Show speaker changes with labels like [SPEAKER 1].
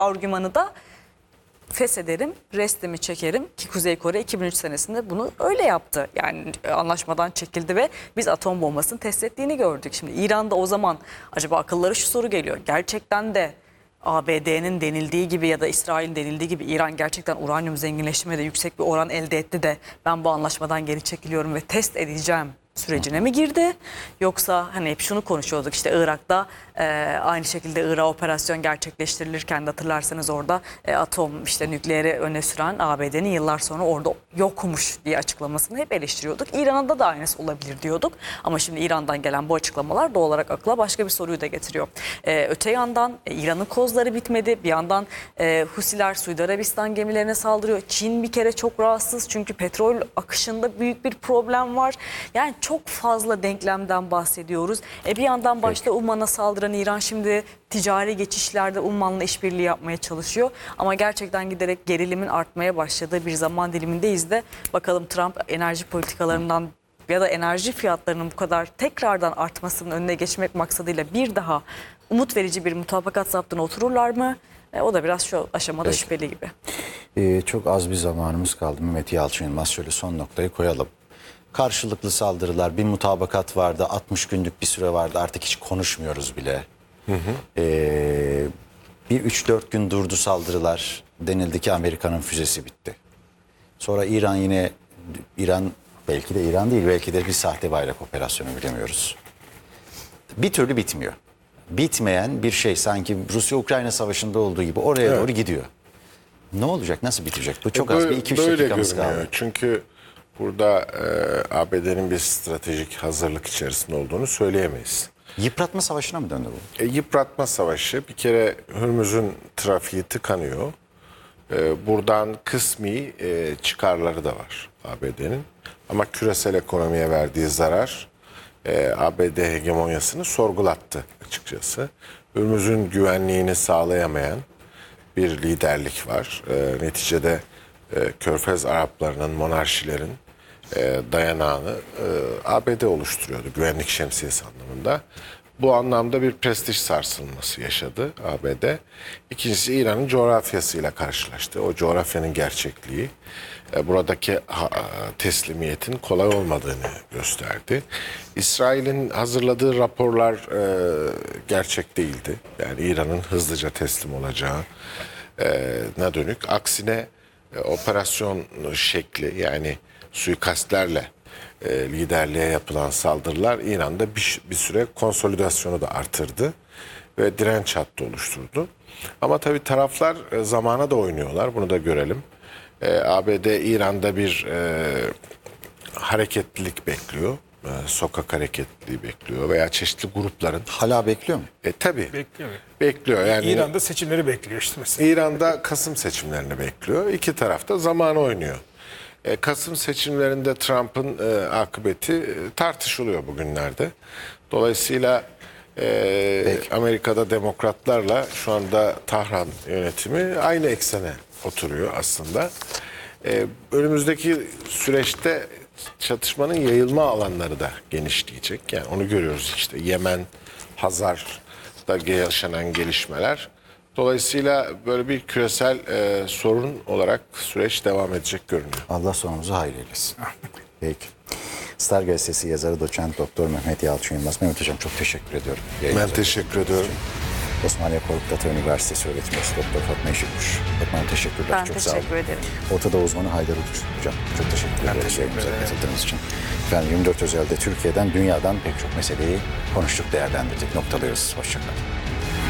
[SPEAKER 1] argümanı da feshederim, restimi çekerim ki Kuzey Kore 2003 senesinde bunu öyle yaptı. Yani anlaşmadan çekildi ve biz atom bombasını test ettiğini gördük. Şimdi İran'da o zaman acaba akıllara şu soru geliyor. Gerçekten de ABD'nin denildiği gibi ya da İsrail'in denildiği gibi İran gerçekten uranyum zenginleştirmede yüksek bir oran elde etti de ben bu anlaşmadan geri çekiliyorum ve test edeceğim sürecine mi girdi? Yoksa hani hep şunu konuşuyorduk işte Irak'ta aynı şekilde Irak'a operasyon gerçekleştirilirken de hatırlarsanız orada atom işte nükleeri öne süren ABD'nin yıllar sonra orada yokmuş diye açıklamasını hep eleştiriyorduk. İran'da da aynısı olabilir diyorduk ama şimdi İran'dan gelen bu açıklamalar doğal olarak akla başka bir soruyu da getiriyor. Öte yandan İran'ın kozları bitmedi. Bir yandan Husiler Suudi Arabistan gemilerine saldırıyor. Çin bir kere çok rahatsız çünkü petrol akışında büyük bir problem var. Yani çok fazla denklemden bahsediyoruz. Bir yandan başta Umman'a saldıran İran şimdi ticari geçişlerde Umman'la işbirliği yapmaya çalışıyor. Ama gerçekten giderek gerilimin artmaya başladığı bir zaman dilimindeyiz de bakalım Trump enerji politikalarından ya da enerji fiyatlarının bu kadar tekrardan artmasının önüne geçmek maksadıyla bir daha umut verici bir mutabakat zaptına otururlar mı? O da biraz şu aşamada şüpheli gibi.
[SPEAKER 2] Çok az bir zamanımız kaldı. Mehmet Yalçın Yılmaz şöyle son noktayı koyalım. Karşılıklı saldırılar, bir mutabakat vardı, 60 günlük bir süre vardı, artık hiç konuşmuyoruz bile. Bir 3-4 gün durdu saldırılar, denildi ki Amerika'nın füzesi bitti. Sonra İran belki de İran değil, belki de bir sahte bayrak operasyonu bilemiyoruz. Bir türlü bitmiyor. Bitmeyen bir şey sanki Rusya-Ukrayna savaşında olduğu gibi oraya doğru gidiyor. Ne olacak, nasıl bitecek? Bu çok az bir 2-3 dakikamız kaldı.
[SPEAKER 3] Çünkü burada ABD'nin bir stratejik hazırlık içerisinde olduğunu söyleyemeyiz.
[SPEAKER 2] Yıpratma savaşına mı döndü bu?
[SPEAKER 3] Yıpratma savaşı, bir kere Hürmüz'ün trafiği tıkanıyor. Buradan kısmi çıkarları da var ABD'nin. Ama küresel ekonomiye verdiği zarar ABD hegemonyasını sorgulattı açıkçası. Hürmüz'ün güvenliğini sağlayamayan bir liderlik var. Neticede Körfez Araplarının, monarşilerin dayanağını ABD oluşturuyordu güvenlik şemsiyesi anlamında. Bu anlamda bir prestij sarsılması yaşadı ABD. İkincisi İran'ın coğrafyasıyla karşılaştı. O coğrafyanın gerçekliği buradaki teslimiyetin kolay olmadığını gösterdi. İsrail'in hazırladığı raporlar gerçek değildi. Yani İran'ın hızlıca teslim olacağı ne dönük. Aksine operasyon şekli yani suikastlerle liderliğe yapılan saldırılar İran'da bir süre konsolidasyonu da artırdı ve direnç hattı oluşturdu. Ama tabii taraflar zamana da oynuyorlar, bunu da görelim. ABD İran'da bir hareketlilik bekliyor, sokak hareketliliği bekliyor veya çeşitli grupların.
[SPEAKER 2] Hala bekliyor mu?
[SPEAKER 3] Tabii.
[SPEAKER 4] Bekliyor.
[SPEAKER 3] Bekliyor. Yani
[SPEAKER 4] İran'da seçimleri bekliyor işte mesela.
[SPEAKER 3] İran'da Kasım seçimlerini bekliyor. İki tarafta zamanı oynuyor. Kasım seçimlerinde Trump'ın akıbeti tartışılıyor bugünlerde. Dolayısıyla Amerika'da demokratlarla şu anda Tahran yönetimi aynı eksene oturuyor aslında. Önümüzdeki süreçte çatışmanın yayılma alanları da genişleyecek. Yani onu görüyoruz işte Yemen, Hazar'da yaşanan gelişmeler. Dolayısıyla böyle bir küresel sorun olarak süreç devam edecek görünüyor.
[SPEAKER 2] Allah sonumuzu hayır eylesin. Peki. Star Gazetesi yazarı doçent doktor Mehmet Yalçın Yılmaz. Mehmet Hocam çok teşekkür ediyorum.
[SPEAKER 3] Ben teşekkür ediyorum.
[SPEAKER 2] Osmaniye Korkut Ata Üniversitesi öğretim üyesi Doktor Fatma Işıkmış. Fatma Hanım teşekkürler.
[SPEAKER 1] Ben
[SPEAKER 2] çok sağ olun.
[SPEAKER 1] teşekkür ederim.
[SPEAKER 2] Orta Doğu uzmanı Haydar Uç Hocam. Çok teşekkür ederiz yayınımıza katıldığınız için. Efendim 24 Özel'de Türkiye'den, dünyadan pek çok meseleyi konuştuk, değerlendirdik. Noktalıyoruz. Hoşçakalın.